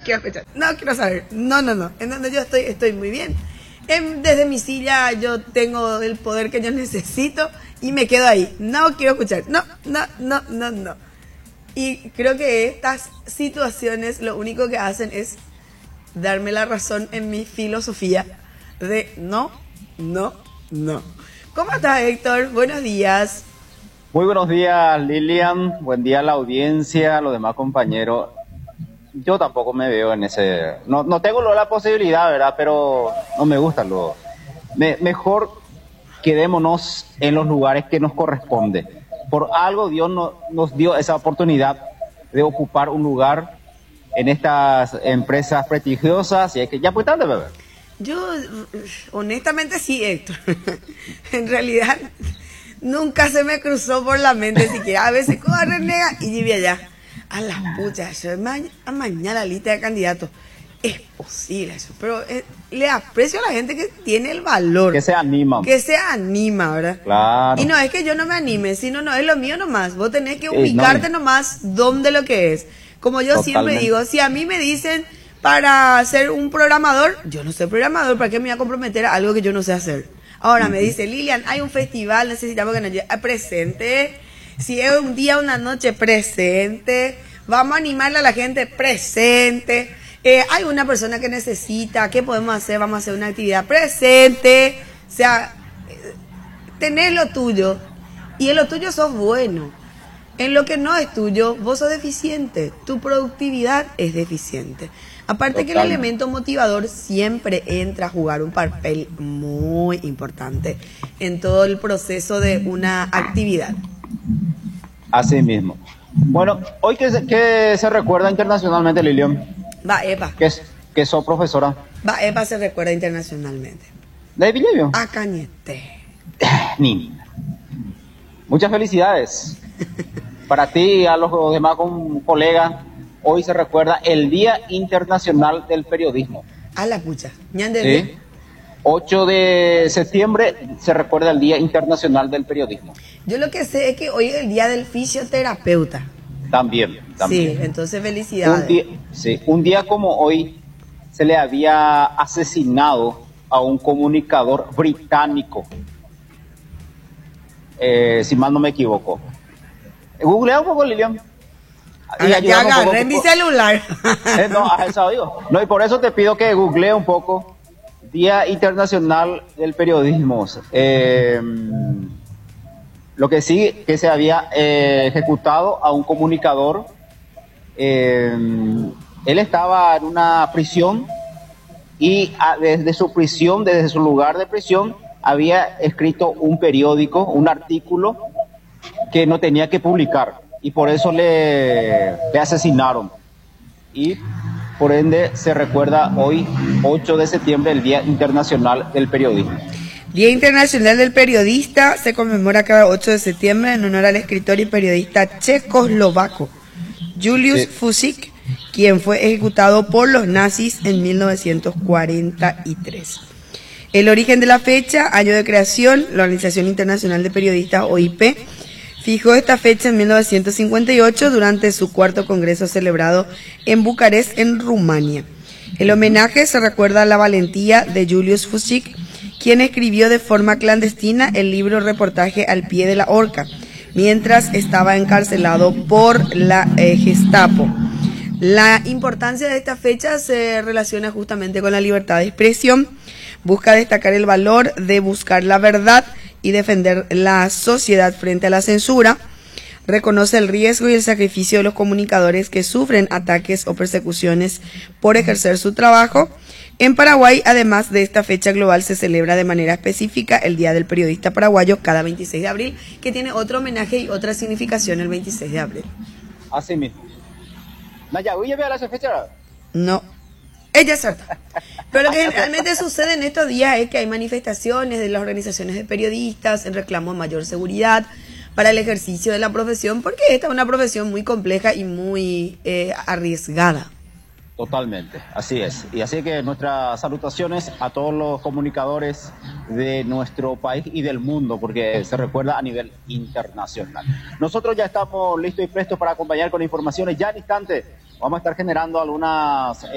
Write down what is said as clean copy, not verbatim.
quiero escuchar, no quiero saber, no, en donde yo estoy muy bien. Desde mi silla yo tengo el poder que yo necesito y me quedo ahí, no quiero escuchar, no. Y creo que estas situaciones lo único que hacen es darme la razón en mi filosofía de no. ¿Cómo estás, Héctor? Buenos días. Muy buenos días, Lilian. Buen día a la audiencia, a los demás compañeros. Yo tampoco me veo en ese... No tengo la posibilidad, ¿verdad? Pero no me gusta lo... Mejor quedémonos en los lugares que nos corresponde. Por algo Dios nos dio esa oportunidad de ocupar un lugar en estas empresas prestigiosas. Y es que ya pues tarde, bebé. Yo, honestamente sí, Héctor. En realidad, nunca se me cruzó por la mente siquiera. A veces corre, nega, y llegué allá. A las puchas, a mañana la lista de candidatos. Es posible eso, pero le aprecio a la gente que tiene el valor. Que se anima. Que se anima, ¿verdad? Claro. Y no es que yo no me anime, sino no es lo mío nomás. Vos tenés que ubicarte nomás donde lo que es. Como yo siempre digo, si a mí me dicen para ser un programador, yo no soy programador, ¿para qué me voy a comprometer a algo que yo no sé hacer? Ahora me dice, Lilian, hay un festival, necesitamos que nos lleve presente. Si es un día, una noche, presente. Vamos a animarle a la gente, presente. Hay una persona que necesita, ¿qué podemos hacer? Vamos a hacer una actividad, presente. O sea, tenés lo tuyo. Y en lo tuyo sos bueno. En lo que no es tuyo, vos sos deficiente. Tu productividad es deficiente. Aparte que el elemento motivador siempre entra a jugar un papel muy importante en todo el proceso de una actividad. Así mismo. Bueno, hoy que se recuerda internacionalmente, Lilian. Va, epa. Que sos profesora. Va, epa se recuerda internacionalmente. ¿De Villavio? A Cañete. Ni. Muchas felicidades. Para ti y a los demás colegas, hoy se recuerda el Día Internacional del Periodismo. A la pucha. ¿Sí? 8 de septiembre se recuerda el Día Internacional del Periodismo. Yo lo que sé es que hoy es el Día del Fisioterapeuta. También. Sí, entonces felicidades. Un día como hoy se le había asesinado a un comunicador británico, si mal no me equivoco. Googlea un poco, Lilian. Ya agarré mi celular. No, a eso digo. No, y por eso te pido que googlee un poco. Día Internacional del Periodismo. Lo que sí, que se había ejecutado a un comunicador. Él estaba en una prisión y desde su prisión, desde su lugar de prisión, había escrito un periódico, un artículo que no tenía que publicar y por eso le asesinaron. Y por ende se recuerda hoy, 8 de septiembre, el Día Internacional del Periodismo. Día Internacional del Periodista se conmemora cada 8 de septiembre en honor al escritor y periodista checoslovaco Julius Fusík, quien fue ejecutado por los nazis en 1943. El origen de la fecha, año de creación, la Organización Internacional de Periodistas, OIP, fijó esta fecha en 1958 durante su cuarto congreso celebrado en Bucarest, en Rumania. El homenaje se recuerda a la valentía de Julius Fusík, quien escribió de forma clandestina el libro Reportaje al pie de la horca, mientras estaba encarcelado por la Gestapo. La importancia de esta fecha se relaciona justamente con la libertad de expresión. Busca destacar el valor de buscar la verdad y defender la sociedad frente a la censura. Reconoce el riesgo y el sacrificio de los comunicadores que sufren ataques o persecuciones por ejercer su trabajo. En Paraguay, además de esta fecha global, se celebra de manera específica el Día del Periodista Paraguayo cada 26 de abril, que tiene otro homenaje y otra significación el 26 de abril. Así mismo. Naya, ¿hoy ya la fecha? No. Ella es cierta. Pero lo que generalmente sucede en estos días es que hay manifestaciones de las organizaciones de periodistas en reclamo de mayor seguridad para el ejercicio de la profesión, porque esta es una profesión muy compleja y muy arriesgada. Totalmente, así es. Y así que nuestras salutaciones a todos los comunicadores de nuestro país y del mundo, porque se recuerda a nivel internacional. Nosotros ya estamos listos y prestos para acompañar con informaciones. Ya al instante vamos a estar generando algunas